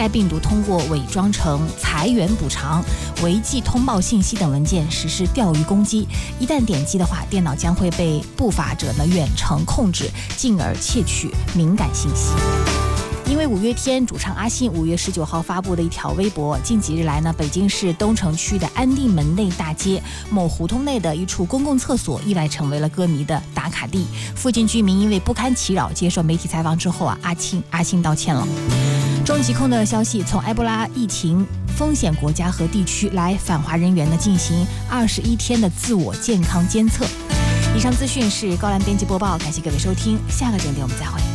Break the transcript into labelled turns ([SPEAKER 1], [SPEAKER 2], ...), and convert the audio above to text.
[SPEAKER 1] 该病毒通过伪装成财源补偿、违纪通报信息等文件实施钓鱼攻击。一旦点击的话，电脑将会被不法者呢远程控制，进而窃取敏感信息。因为五月天主唱阿信5月19号发布的一条微博，近几日来呢，北京市东城区的安定门内大街某胡同内的一处公共厕所意外成为了歌迷的打卡地。附近居民因为不堪其扰，接受媒体采访之后阿信道歉了。中日疾控的消息，从埃博拉疫情风险国家和地区来返华人员呢进行21天的自我健康监测。以上资讯是高兰编辑播报，感谢各位收听，下个整点我们再会。